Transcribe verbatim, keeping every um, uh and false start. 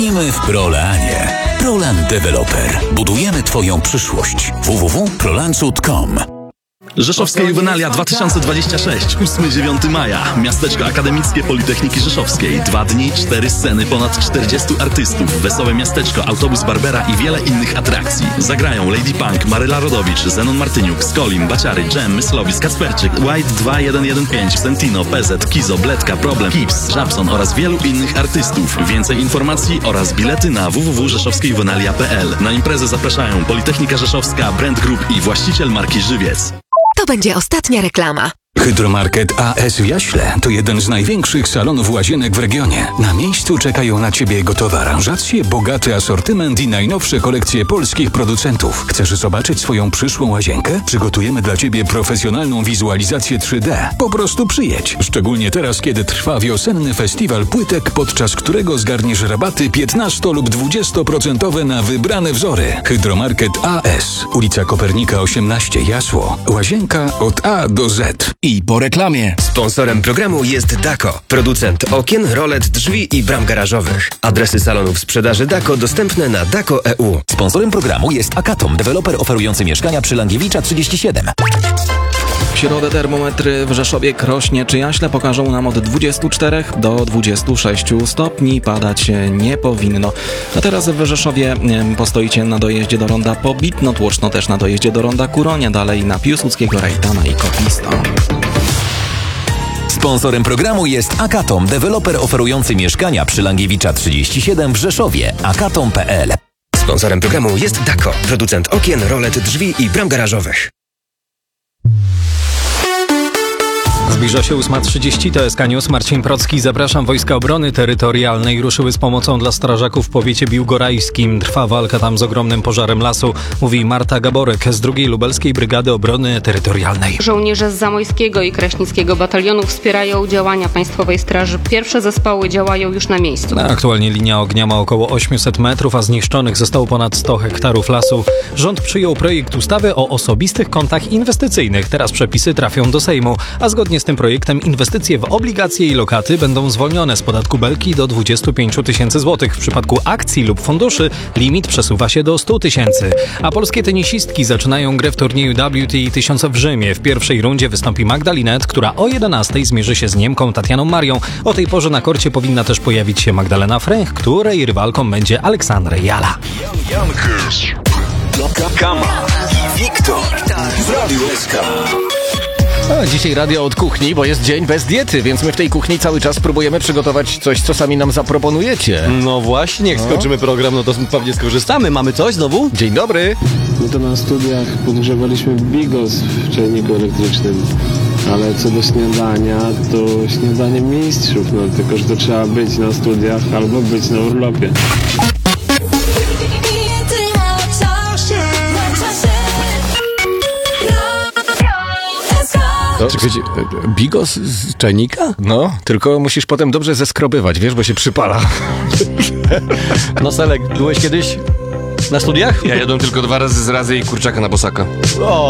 Imy w Prolanie. Prolan Developer. Budujemy Twoją przyszłość. w w w kropka prolancut kropka com. Rzeszowska Juwenalia dwa tysiące dwadzieścia sześć, ósmego do dziewiątego maja. Miasteczko Akademickie Politechniki Rzeszowskiej. Dwa dni, cztery sceny, ponad czterdziestu artystów. Wesołe miasteczko, autobus Barbera i wiele innych atrakcji. Zagrają Lady Punk, Maryla Rodowicz, Zenon Martyniuk, Skolim, Baciary, Dżem, Myslowis, Kacperczyk, White dwa jeden jeden pięć, Sentino, P Z, Kizo, Bledka, Problem, Kips, Żabson oraz wielu innych artystów. Więcej informacji oraz bilety na w w w kropka rzeszowskiejuwenalia kropka p l. Na imprezę zapraszają Politechnika Rzeszowska, Brand Group i właściciel marki Żywiec. To będzie ostatnia reklama. Hydromarket A S w Jaśle to jeden z największych salonów łazienek w regionie. Na miejscu czekają na Ciebie gotowe aranżacje, bogaty asortyment i najnowsze kolekcje polskich producentów. Chcesz zobaczyć swoją przyszłą łazienkę? Przygotujemy dla Ciebie profesjonalną wizualizację trzy D. Po prostu przyjedź. Szczególnie teraz, kiedy trwa wiosenny festiwal płytek, podczas którego zgarniesz rabaty piętnaście lub dwadzieścia procent na wybrane wzory. Hydromarket A S. Ulica Kopernika osiemnaście, Jasło. Łazienka od A do Z. I po reklamie. Sponsorem programu jest Dako, producent okien, rolet, drzwi i bram garażowych. Adresy salonów sprzedaży Dako dostępne na dako kropka e u. Sponsorem programu jest Akatom, deweloper oferujący mieszkania przy Langiewicza trzydzieści siedem. W środę termometry w Rzeszowie, Krośnie czy Jaśle pokażą nam od dwudziestu czterech do dwudziestu sześciu stopni. Padać nie powinno. A teraz w Rzeszowie postoicie na dojeździe do ronda Pobitno, Tłoczno też na dojeździe do ronda Kuronia, dalej na Piłsudskiego, Rejtana i Kopisto. Sponsorem programu jest Akatom, deweloper oferujący mieszkania przy Langiewicza trzydzieści siedem w Rzeszowie. akatom kropka p l. Sponsorem programu jest Dako, producent okien, rolet, drzwi i bram garażowych. Zbliża się ósma trzydzieści, to S K News, Marcin Procki. Zapraszam. Wojska Obrony Terytorialnej ruszyły z pomocą dla strażaków w powiecie biłgorajskim. Trwa walka tam z ogromnym pożarem lasu, mówi Marta Gaborek z drugiej Lubelskiej Brygady Obrony Terytorialnej. Żołnierze z Zamojskiego i Kraśnickiego Batalionu wspierają działania Państwowej Straży. Pierwsze zespoły działają już na miejscu. Aktualnie linia ognia ma około osiemset metrów, a zniszczonych zostało ponad sto hektarów lasu. Rząd przyjął projekt ustawy o osobistych kontach inwestycyjnych. Teraz przepisy trafią do Sejmu, a zgodnie z tym projektem inwestycje w obligacje i lokaty będą zwolnione z podatku Belki do dwudziestu pięciu tysięcy złotych. W przypadku akcji lub funduszy limit przesuwa się do stu tysięcy. A polskie tenisistki zaczynają grę w turnieju W T A tysiąc w Rzymie. W pierwszej rundzie wystąpi Magda Linette, która o jedenastej zmierzy się z Niemką Tatianą Marią. O tej porze na korcie powinna też pojawić się Magdalena Fręch, której rywalką będzie Aleksandra Jala. Kama i Wiktor w Radiu S K. A dzisiaj radio od kuchni, bo jest dzień bez diety, więc my w tej kuchni cały czas próbujemy przygotować coś, co sami nam zaproponujecie. No właśnie, jak no. skończymy program, no to pewnie skorzystamy. Mamy coś znowu? Dzień dobry. My to na studiach podgrzewaliśmy bigos w czajniku elektrycznym. Ale co do śniadania, to śniadanie mistrzów, no tylko że to trzeba być na studiach albo być na urlopie. Czekajcie, bigos z czajnika? No, tylko musisz potem dobrze zeskrobywać, wiesz, bo się przypala. No Selek, byłeś kiedyś na studiach? Ja jadłem tylko dwa razy z razy i kurczaka na bosaka. O,